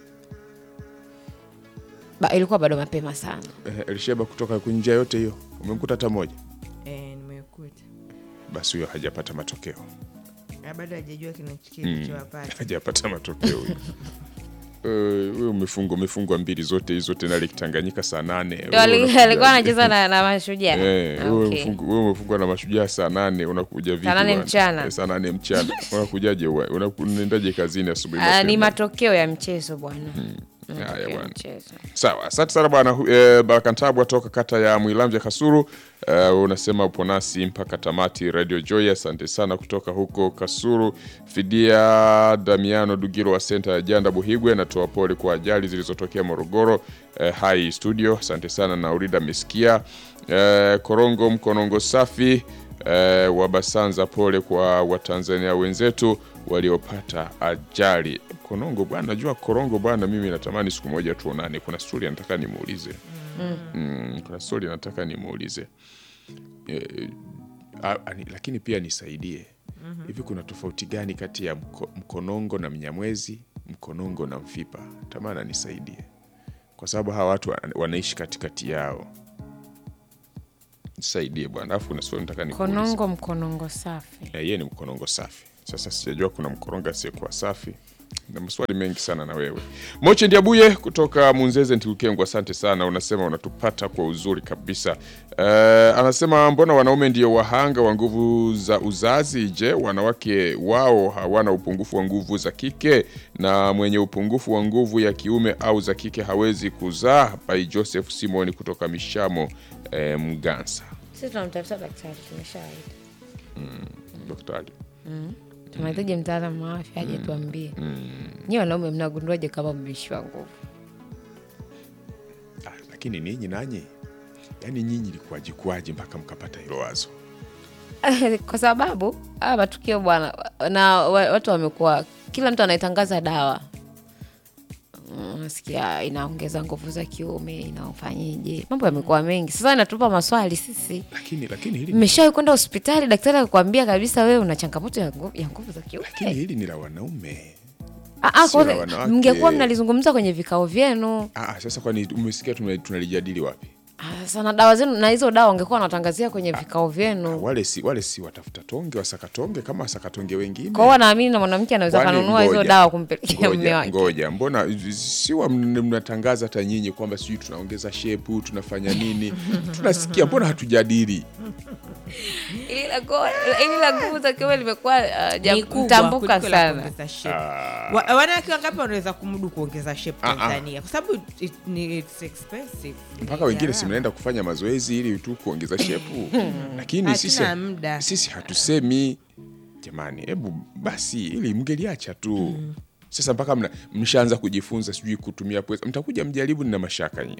Ba, ilikuwa bado mapema sana. Eh, Elisheba kutoka kunja yote hiyo. Umemkuta hata moja? Eh, nimekuta. Basi huyo hajapata matokeo. Na bado hajajua kinachowapata. Mm, hajapata matokeo huyo. Wewe uh, umefungwa umefungwa mbili zote hizo tena ile Tanganyika saa nane. Ndio alikuwa anacheza na, na Mashujaa. Eh, wewe umefungwa wewe umefungwa na Mashujaa saa nane, unakuja vipi? Saa nane mchana. Saa nane mchana. Unakujaje wewe? Unaendaje kazini asubuhi? Ah, ni matokeo ya mchezo bwana. Hmm. Haya bwana. Sawa, asante sana bwana e, Barakantabwa toka kata ya Mwilamvya Kasulu. E, unasema upo nasi mpaka tamati Radio Joy. Asante sana kutoka huko Kasulu. Fidia Damiano Dugiro wa Center ya Janda Buhigwe natoa pole kwa ajali zilizotokea Morogoro. E, hai studio. Asante sana na Urida Meskia. E, Korongo Mkonongo Safi. E, Wabasanza pole kwa Watanzania wenzetu waliopata ajali Konongo bwana. Najua Korongo bwana, mimi natamani siku moja tuonane. Kuna story nataka nimuulize. Mm. Mm, kuna story nataka nimuulize. E, a, a, lakini pia nisaidie. Mm-hmm. Hivi kuna tofauti gani kati ya mko, mkonongo na mnyamwezi, mkonongo na mfipa? Tamana nisaidie. Kwa sababu hawa watu wanaishi katikati yao. Nisaidie bwana. Alafu kuna swali nataka nikuulize. Konongo mkonongo safi. Eh, yeye ni mkonongo safi. Sasa sijajua kuna mkoronga asiyekuwa safi. Na maswali mengi sana na wewe. Moche Ndiabuye kutoka Munzeze Ntilukengwa, asante sana. Unasema unatupata kwa uzuri kabisa. Uh, anasema mbona wanaume ndio wahanga wa nguvu za uzazi? Je, wanawake wao hawana upungufu wa nguvu za kike? Na mwenye upungufu wa nguvu ya kiume au za kike hawezi kuzaa? By Joseph Simoni kutoka Mishamo eh, Mgansa. Sisi tunamtafuta daktari, tumeshawaida. Mm, daktari. Mm. Tunahitaji mtaalamu wa afya aje tuambie. Mm. Nyinyi wanaume mnagunduaje kama mmeishiwa nguvu? Ah, lakini ninyi nanyi, yani nyinyi ilikuwaje kwaje mpaka mkapata hilo wazo? Kwa sababu haya matukio bwana, na watu wamekuwa, kila mtu anaitangaza dawa. Unasikia inaongeza nguvu za kiume, inafanyaje? Mambo yamekuwa mengi. Sasa inatupa maswali sisi. Lakini lakini hili mmeshawahi kwenda hospitali daktari akakwambia kabisa wewe una changamoto ya nguvu ya nguvu za kiume? Lakini hili ni la wanaume. Ah ah, kwa mngekuwa mnalizungumza kwenye vikao vyenu. Ah, sasa kwani umesikia tunalijadili wapi? Ah, sana dawa zenu na hizo dawa ungekuwa unatangazia kwenye vikao vyenu. Ah, wale si wale si watafuta tonge, wasaka tonge kama wasaka tonge wengine. Kwa hiyo naamini na mwanamke anaweza kanunua hizo dawa kumpelekea mume wake. Ngoja, mbona siwa mnatangaza hata nyinyi kwamba sijui tunaongeza shepu, tunafanya nini? Tunasikia, mbona hatujadili? Ili la go, ili la nguvu za kiume limekuwa mtambuka sana. Ah. Wanawake wangapi wanaweza kumudu kuongeza shape Tanzania? Kwa sababu it, it's expensive. Mpaka wengine si mnaenda kufanya mazoezi ili tu kuongeza shepu. Lakini sisi sisi hatusemi jamani, hebu basi ili mngeliacha tu. Mm. Sasa mpaka mna mshaanza kujifunza sijui kutumia pesa. Mtakuja mjaribu, nina mashaka nyie.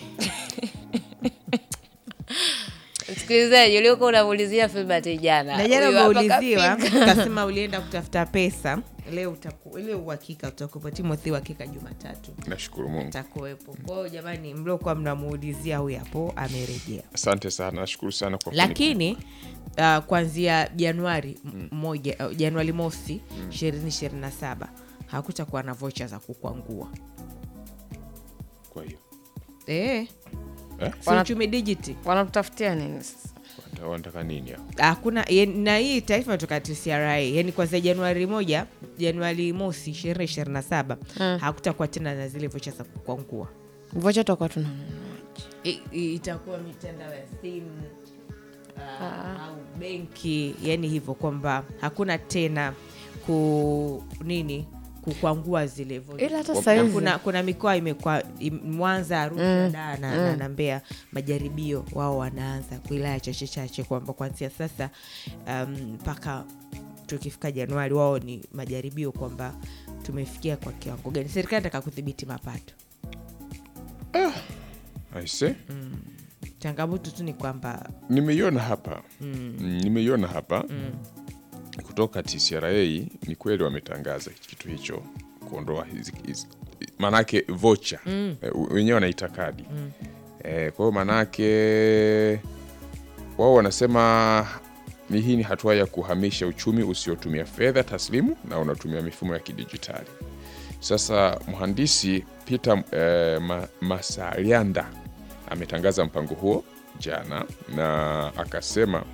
Sikiliza, yule uko unamuulizia Filbert jana. Na jana umeuliziwa, ukasema ulienda kutafuta pesa. Leo utakuwa ile uhakika utakuwa Timothy uhakika Jumatatu. Nashukuru Mungu. Utakuwepo. Kwa hiyo jamani, mliokuwa mnamuulizia huyu hapo amerejea. Asante sana, nashukuru sana kwa lakini uh, kuanzia Januari mm. moja uh, Januari mosi mm. ishirini ishirini na saba hakutakuwa na voucher za kukwangua. Kwa hiyo eh Eh? Wanachumi digiti. Wanatutafutia nini sasa? Wanataka nini hapo? Hakuna, na hii taarifa inatoka T C R I. Yaani kwa Januari moja, Januari mosi ishirini ishirini na saba hmm. hakutakuwa tena na zile vocha za kukwangua. Vocha tutakuwa tunanunua. Itakuwa mitandao ya simu uh, au benki, yani hivyo kwamba hakuna tena ku nini kukwangua zile vocha. Ila hata sasa kuna kuna mikoa imekuwa Mwanza, Arusha, mm. Dar na, mm. na Mbeya majaribio wao wanaanza wilaya chache chache kwamba kuanzia sasa mpaka um, tukifika Januari wao ni majaribio kwamba tumefikia kwa kiwango gani. Serikali inataka kudhibiti mapato. Ah. I see. Mm. Changamoto tu ni kwamba nimeiona hapa. Mm. Nimeiona hapa. Mm. Kutoka T C R A ni kweli wametangaza kitu hicho, kuondoa hizi, hizi manake vocha mm. e, wenyewe wanaita kadi mm. e, kwa hiyo manake wao wanasema ni hii ni hatua ya kuhamisha uchumi usiotumia fedha taslimu na unatumia mifumo ya kidijitali. Sasa mhandisi Peter e, ma, Masalianda ametangaza mpango huo jana na akasema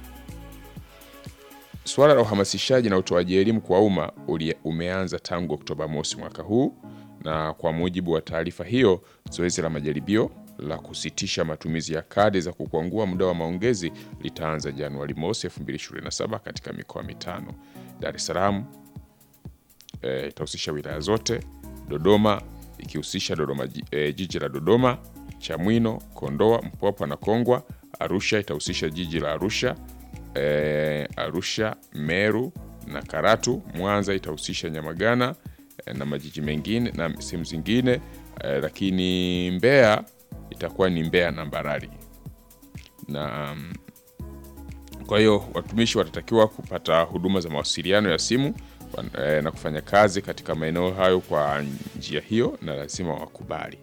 suala la uhamasishaji na utoaji elimu kwa umma umeanza tangu Oktoba mosi mwaka huu, na kwa mujibu wa taarifa hiyo, zoezi la majaribio la kusitisha matumizi ya kadi za kukwangua muda wa maongezi litaanza Januari mosi elfu mbili ishirini na saba katika mikoa mitano. Dar es Salaam e, itahusisha wilaya zote, Dodoma ikihusisha Dodoma e, jiji la Dodoma, Chamwino, Kondoa, Mpwapwa na Kongwa. Arusha itahusisha jiji la Arusha, E, Arusha, Meru na Karatu. Mwanza itahusisha Nyamagana e, na majiji mengine na sehemu zingine e, lakini Mbeya itakuwa ni Mbeya na Mbarali. Na um, kwa hiyo watumishi watatakiwa kupata huduma za mawasiliano ya simu e, na kufanya kazi katika maeneo hayo kwa njia hiyo na lazima wakubali.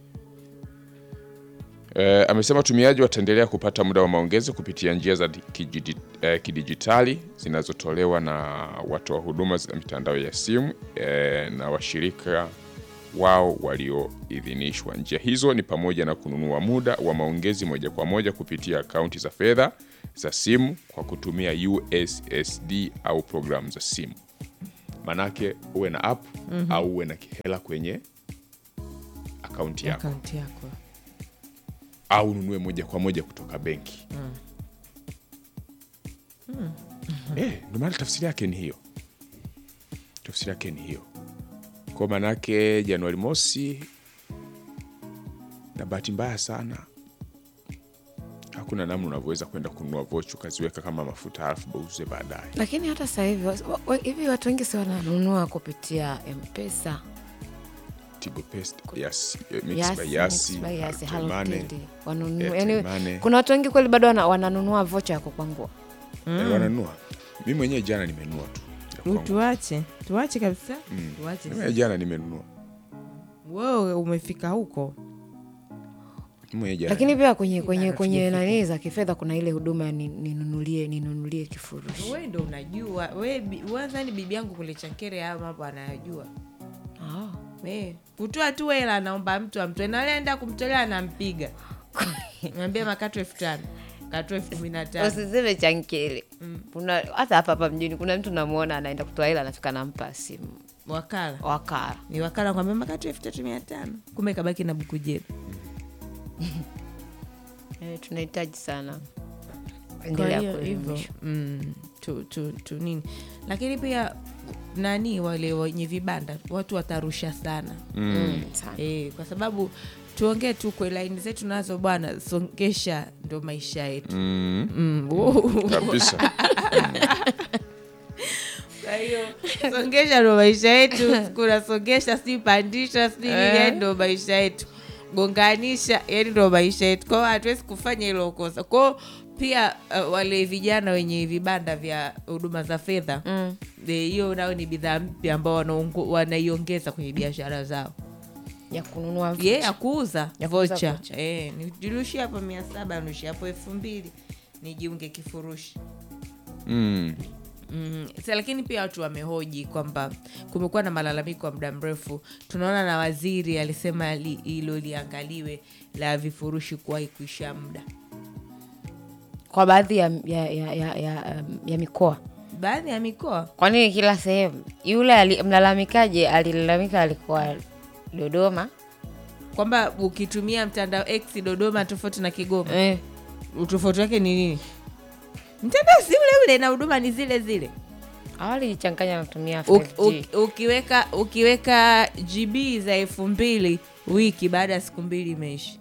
E, amesema watumiaji wataendelea kupata muda wa maongezi kupitia njia za kidijitali zinazotolewa na watoa huduma za mitandao ya simu e, na washirika wao walioidhinishwa. Njia hizo ni pamoja na kununua muda wa maongezi moja kwa moja kupitia akaunti za fedha za simu kwa kutumia U S S D au programu za simu. Manake uwe na app mm -hmm. au uwe na kihela kwenye akaunti yako. Akaunti yako. Au ununue moja kwa moja kutoka benki. Mm. Mm. Eh, ndio maana tafsiri yake ni hiyo. Tafsiri yake ni hiyo. Kwa manake Januari mosi, na bahati mbaya sana hakuna namna unavyoweza kwenda kununua vocha ukaziweka kama mafuta alafu bauze baadaye. Lakini hata sasa hivi hivi watu wengi si wananunua kupitia M-Pesa, Tigo Pesa, yes, Mix by Yasi, wanunua. Yaani kuna watu wengi kweli bado wananunua vocha ya kukwangua. Mm. E, wananunua. Mimi mwenyewe jana nimenunua tu. Tuache, tuache kabisa. Mm. Tuache. Mimi jana nimenunua. Wewe umefika huko. Lakini pia kwenye kwenye kwenye nani za kifedha kuna ile huduma ninunulie ninunulie kifurushi. Wewe ndio unajua. Wewe wewe bibi yangu kule Chankere hapa mambo anayajua. Ah, eh, kutoa tu hela naomba mtu amtoe na anaenda kumtolea anampiga. Niambia makato elfu tano. Kato elfu kumi na tano. Usiseme Chankere. Mm. Kuna hata hapa hapa mjini kuna mtu namuona anaenda kutoa hela anafika nampa simu. Wakala. Wakala. Ni wakala kwambia makato elfu tatu mia tano. Kumbe kabaki na buku jeni. Eh, tunahitaji sana endelea hivyo. Mm, tu, tu, tu nini. Lakini pia nani wale wenye vibanda watu watarusha sana. Mm. Eh, kwa sababu tuongee tu kwa line zetu nazo bwana, songesha ndo maisha yetu. Mm. Mm. Oh. Kabisa. Kwa hiyo songesha ndo maisha yetu, kuna songesha si pandisha si eh, ndo maisha yetu. Gonganisha yani ndo maisha yetu. Kwa hiyo hatuwezi kufanya hilo kosa. Kwa hiyo pia uh, wale vijana wenye vibanda vya huduma za fedha hiyo mm. nao ni bidhaa mpya ambao wanaiongeza kwenye biashara zao ya kununua vocha. Yeah, ya kuuza ya vocha. vocha. Eh, nijirushie hapo mia saba, nirushie hapo elfu mbili nijiunge kifurushi. Mm. Mm, so, lakini pia watu wamehoji kwamba kumekuwa na malalamiko muda mrefu. Tunaona na waziri alisema hilo li, liangaliwe la vifurushi kuwahi kuisha muda kwa baadhi ya ya ya, ya, ya, ya mikoa. Baadhi ya mikoa. Kwa nini kila sehemu? Yule mlalamikaje alilalamika alikuwa Dodoma kwamba ukitumia mtandao X Dodoma tofauti na Kigoma. Eh. Utofauti wake ni nini? Mtandao si ule ule na huduma ni zile zile. Awali jichanganya natumia five G. U, ukiweka ukiweka G B za elfu mbili wiki baada ya siku mbili imeisha.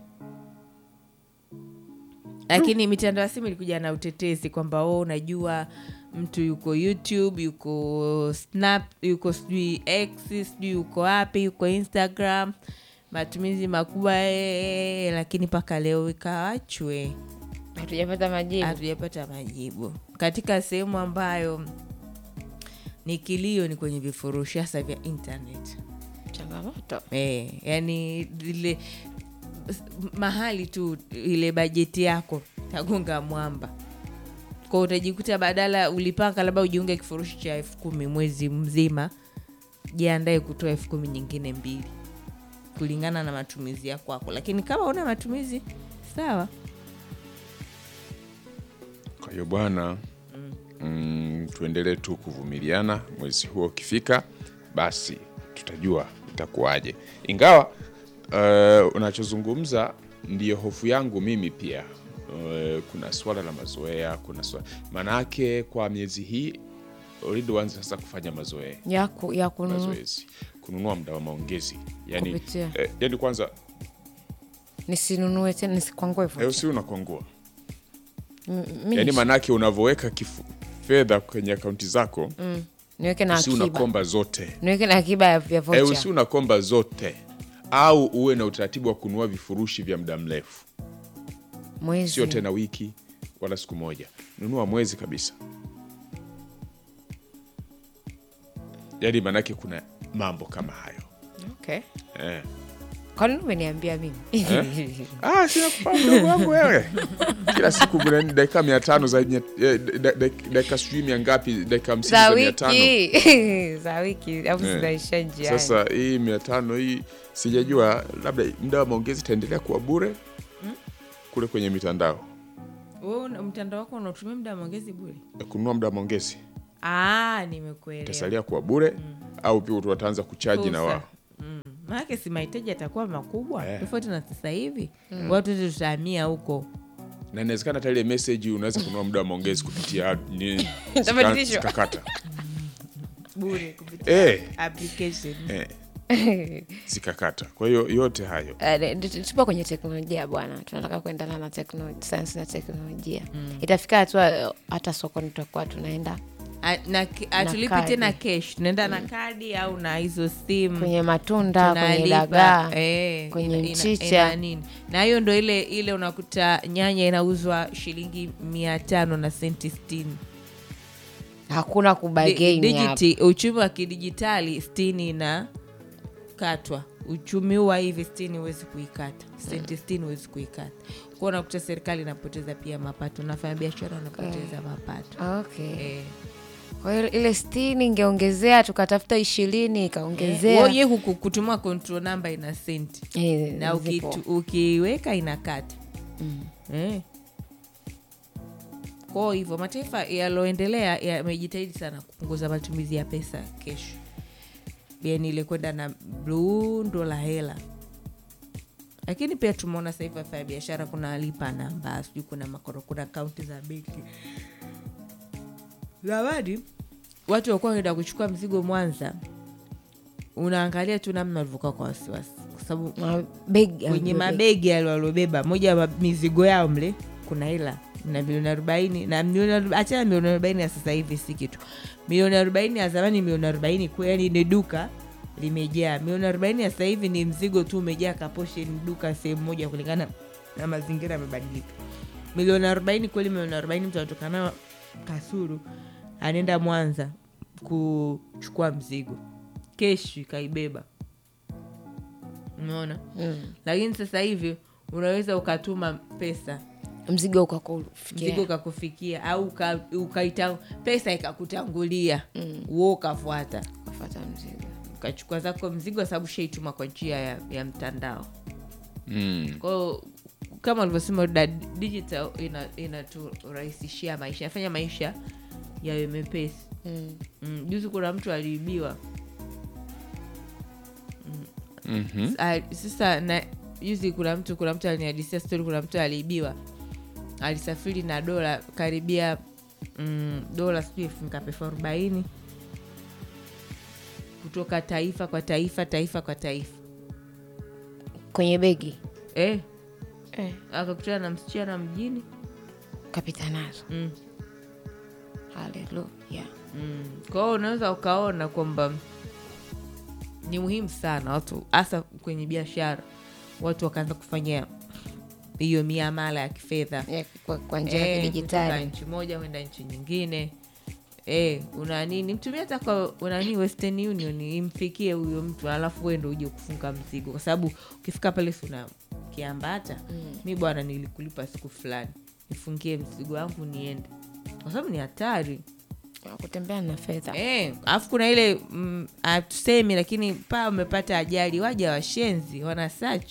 Lakini mitandao ya simu ilikuja na utetezi kwamba wewe unajua mtu yuko YouTube, yuko Snap, yuko sijui X, sijui yuko wapi, yuko Instagram, matumizi makubwa ee, lakini paka leo ikaachwe. Hatujapata majibu. Hatujapata majibu. Katika sehemu ambayo ni kilio ni kwenye vifurushi hasa vya internet. Changamoto. Eh, yani ile mahali tu ile bajeti yako tagonga mwamba. Kwa utajikuta badala ulipanga labda ujiunge kifurushi cha elfu kumi mwezi mzima, jiandae kutoa elfu kumi nyingine mbili kulingana na matumizi yako kwako. Lakini kama una matumizi sawa. Kwa hiyo bwana mm. mm, tuendelee tu kuvumiliana. Mwezi huo ukifika basi tutajua itakuwaje. Ingawa uh, unachozungumza ndiyo hofu yangu mimi pia. Uh, kuna swala la mazoea, kuna swala manake kwa miezi hii already waanze sasa kufanya mazoea ya ku, ya kununua mazoezi, kununua muda wa maongezi. Yani eh, yani kwanza nisinunue tena nisikwangue vocha. Eh, si unakwangua. Yani manake unavoweka fedha kwenye akaunti zako mm. niweke na akiba. Si unakomba zote. Niweke na akiba ya vocha. Eh, si unakomba zote. Au uwe na utaratibu wa kununua vifurushi vya muda mrefu. Mwezi. Sio tena wiki wala siku moja. Nunua mwezi kabisa. Yaani manake kuna mambo kama hayo. Okay. Eh. Kwa nini umeniambia mimi? Eh? Ah, sina kufahamu ndugu wangu wewe. Kila siku kuna dakika mia tano za eh, dakika sijui mia ngapi, dakika hamsini za za mia tano. wiki. Za wiki. Hapo Eh. zinaisha njiani. Sasa hii mia tano hii sijajua, labda muda wa maongezi itaendelea kuwa bure hmm? Kule kwenye mitandao. Wewe mtandao wako unatumia muda wa maongezi bure? Kununua muda wa maongezi Ah, nimekuelewa. itasalia kuwa bure mm. Au pia watu wataanza kuchaji na wao. Mm. Maana si mahitaji yatakuwa makubwa Eh. tofauti na sasa hivi. Mm. Watu wote tutahamia huko. Na inawezekana hata ile message unaweza kununua muda wa maongezi kupitia ni Itabadilishwa. zikakata. Bure kupitia Eh. application. Eh. Zikakata. Kwa hiyo yote hayo. Uh, tupo kwenye teknolojia bwana, tunataka kuendana na teknolojia, science na teknolojia. Mm. Itafika hatua uh, hata sokoni tutakuwa tunaenda A, na atulipi tena cash, tunaenda mm. na kadi au na hizo simu kwenye matunda, tunalipa, kwenye dagaa, eh, kwenye ina, mchicha ina, ina nini. Na hiyo ndo ile ile unakuta nyanya inauzwa shilingi mia tano na senti sitini. Hakuna kubageni hapo. Digiti, uchumi wa kidijitali sitini na katwa. Uchumi wa hivi sitini huwezi kuikata. Senti sitini huwezi kuikata. Kwa unakuta serikali inapoteza pia mapato, nafanya biashara wanapoteza uh, mapato. Okay. Eh. Kwa hiyo ile sitini ingeongezea tukatafuta ishirini ikaongezea. Wewe huku kutumia control number ina senti. Eh, na ukitu, ukiweka inakata. Mm. Eh. Kwa hivyo mataifa yaloendelea yamejitahidi sana kupunguza matumizi ya pesa kesho. Yaani ile kwenda na blue ndo la hela. Lakini pia tumeona sasa hivi afanya biashara kuna lipa namba, sijui kuna makoro, kuna akaunti za benki. Zawadi watu walikuwa wanaenda kuchukua mzigo Mwanza. Unaangalia tu namna walivyokuwa kwa wasiwasi. Kwa sababu mabegi kwenye mabegi yale walobeba, moja ya mizigo yao mle kuna hela na milioni arobaini na milioni acha milioni arobaini ya sasa hivi si kitu. Milioni arobaini ya zamani milioni arobaini kweli ni duka limejaa. Milioni arobaini ya sasa hivi ni mzigo tu umejaa kaposhe ni duka sehemu moja kulingana na mazingira yamebadilika. Milioni arobaini kweli milioni arobaini mtu anatoka na Kasulu anaenda Mwanza kuchukua mzigo. Keshi kaibeba. Unaona? Mm. Lakini sasa hivi unaweza ukatuma pesa mzigo ukakufikia. Mzigo ukakufikia au uka, ukaita pesa ikakutangulia. Mm. Wewe ukafuata, ukafuata mzigo. Ukachukua zako mzigo sababu shaituma kwa njia ya, ya mtandao. Mm. Kwa kama ulivyosema digital ina inaturahisishia maisha, inafanya maisha yawe mepesi. Mm. Mm. Juzi kuna mtu aliibiwa. Mm. Mhm. Sasa na juzi kuna mtu kuna mtu alinihadithia story, kuna mtu aliibiwa. Alisafiri na dola karibia mm, dola sijui elfu arobaini kutoka taifa kwa taifa taifa kwa taifa kwenye begi. Eh. Eh. Akakutana na msichana mjini kapita nazo. Mm. Hallelujah. Mm. Kwa hiyo unaweza ukaona kwamba ni muhimu sana watu hasa kwenye biashara watu wakaanza kufanya hiyo miamala ya kifedha yeah, kwa, kwa njia ya eh, kidijitali. Nchi moja kwenda nchi nyingine. Eh, una nini? Mtumie hata kwa una nini Western Union imfikie huyo mtu alafu wewe ndio uje kufunga mzigo. Kwa sababu ukifika pale una kiambata, mm. mimi bwana nilikulipa siku fulani. Nifungie mzigo wangu niende. Kwa sababu ni hatari kutembea na fedha. Eh, alafu kuna ile mm, atusemi lakini pa umepata ajali waje washenzi wana search.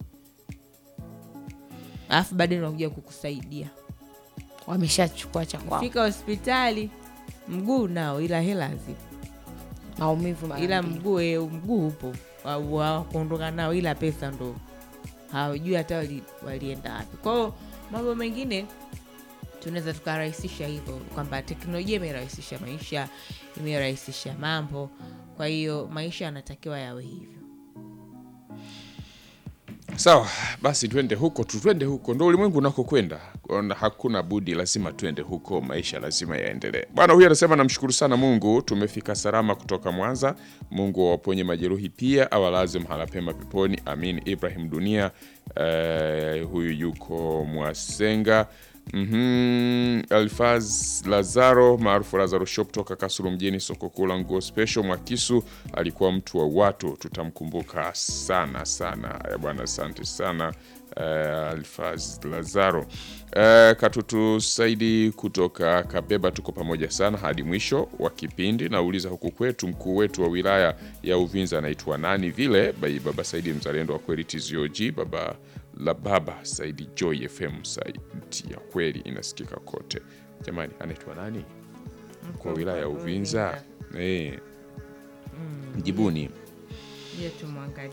Alafu baadaye wanakuja kukusaidia. Wameshachukua cha kwao. Fika hospitali mguu nao ila hela zipo. Maumivu mara ila mguu e, mguu upo. Wa kuondoka nao ila pesa ndo hawajui hata wali, walienda wapi. Kwa hiyo mambo mengine tunaweza tukarahisisha hivyo kwamba teknolojia imerahisisha maisha, imerahisisha mambo. Kwa hiyo maisha yanatakiwa yawe hivyo. Sawa, basi twende huko, twende huko. Ndio ulimwengu unakokwenda. Hakuna budi, lazima twende huko, maisha lazima yaendelee. Bwana huyu anasema namshukuru sana Mungu tumefika salama kutoka Mwanza. Mungu awaponye majeruhi pia, awalaze mahala pema peponi. Amin. Ibrahim Dunia uh, huyu yuko Mwasenga. Mhm, Alfaz Lazaro maarufu Lazaro Shop toka Kasulu mjini, soko kuu la nguo special Mwakisu, alikuwa mtu wa watu, tutamkumbuka sana sana. Haya bwana, asante sana uh, Alfaz Lazaro. Uh, Katutu Saidi kutoka Kabeba, tuko pamoja sana hadi mwisho wa kipindi. Nauliza huku kwetu mkuu wetu wa wilaya ya Uvinza anaitwa nani vile? Bai baba Saidi mzalendo wa kweli T Z O G, baba la baba Saidi Joy F M, sauti ya kweli inasikika kote. Jamani, anaitwa nani kwa wilaya ya Uvinza? Eh, mjibuni. Je, tumwangalie.